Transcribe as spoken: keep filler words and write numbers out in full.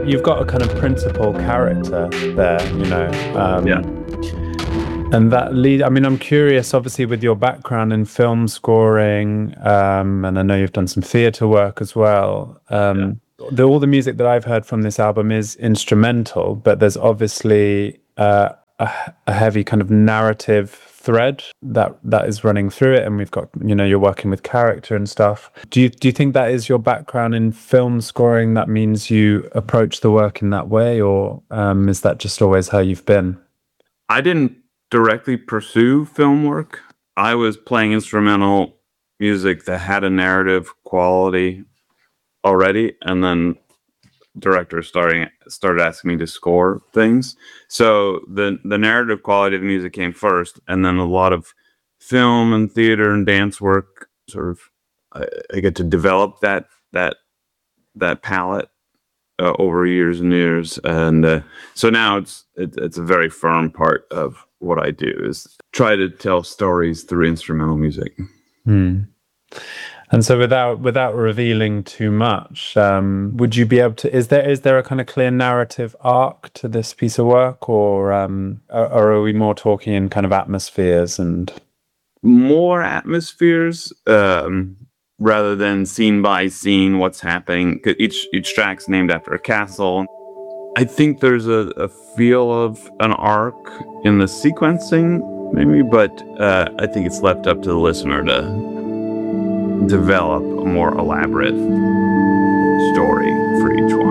you've got a kind of principal character there, you know. Um, yeah. And that lead, I mean, I'm curious, obviously, with your background in film scoring, um, and I know you've done some theatre work as well. Um, yeah. the, all the music that I've heard from this album is instrumental, but there's obviously uh, a, a heavy kind of narrative thread that that is running through it, and we've got, you know, you're working with character and stuff. Do you do you think that is your background in film scoring that means you approach the work in that way, or um, is that just always how you've been? I didn't directly pursue film work. I was playing instrumental music that had a narrative quality already, and then directors starting started asking me to score things. So the the narrative quality of the music came first, and then a lot of film and theater and dance work. Sort of, I, I get to develop that that that palette uh, over years and years, and uh, so now it's it, it's a very firm part of what I do is try to tell stories through instrumental music. Hmm. And so, without without revealing too much, um, would you be able to? Is there is there a kind of clear narrative arc to this piece of work, or um, or, or are we more talking in kind of atmospheres and more atmospheres um, rather than scene by scene what's happening? Each each track's named after a castle. I think there's a, a feel of an arc in the sequencing, maybe, but uh, I think it's left up to the listener to develop a more elaborate story for each one.